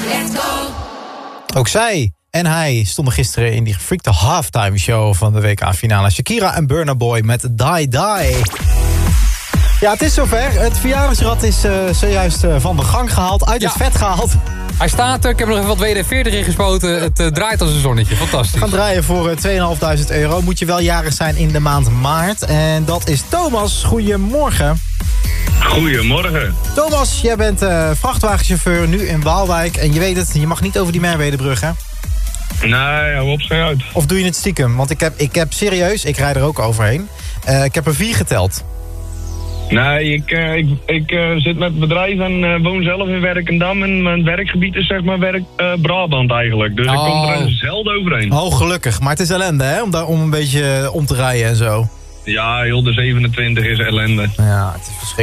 Let's go. Ook zij en hij stonden gisteren in die gefreakte halftime show van de WK-finale. Shakira en Burna Boy met Die Die. Ja, het is zover. Het verjaardagsrad is zojuist van de gang gehaald, uit het vet gehaald. Hij staat er, ik heb er nog even wat WD-40 in gespoten. Het draait als een zonnetje, fantastisch. We gaan draaien voor €2.500. Moet je wel jarig zijn in de maand maart. En dat is Thomas. Goedemorgen. Goedemorgen. Thomas, jij bent vrachtwagenchauffeur nu in Waalwijk. En je weet het, je mag niet over die Merwedebrug, hè? Nee, hou op, schei uit. Of doe je het stiekem? Want ik heb serieus, ik rijd er ook overheen. Ik heb er 4 geteld. Nee, ik zit met het bedrijf en woon zelf in Werkendam. En mijn werkgebied is zeg maar Brabant eigenlijk. Dus ik kom er zelden overheen. Oh, gelukkig. Maar het is ellende, hè? Om een beetje om te rijden en zo. Ja, heel de 27 is ellende. Ja, het is verschrikkelijk.